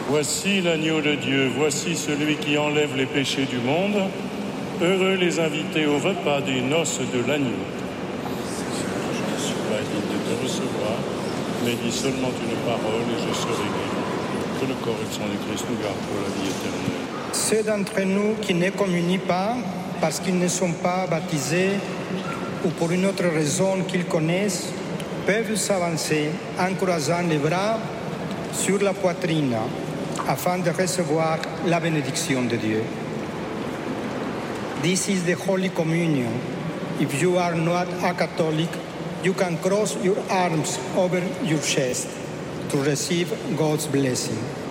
Voici l'agneau de Dieu, voici celui qui enlève les péchés du monde. Heureux les invités au repas des noces de l'agneau. Je ne suis pas digne de te recevoir, mais dis seulement une parole et je serai guéri. Que le corps et le sang du Christ nous gardent pour la vie éternelle. Ceux d'entre nous qui ne communient pas parce qu'ils ne sont pas baptisés ou pour une autre raison qu'ils connaissent peuvent s'avancer en croisant les bras sur la poitrine afin de recevoir la bénédiction de Dieu. This is the Holy Communion. If you are not a Catholic, you can cross your arms over your chest to receive God's blessing.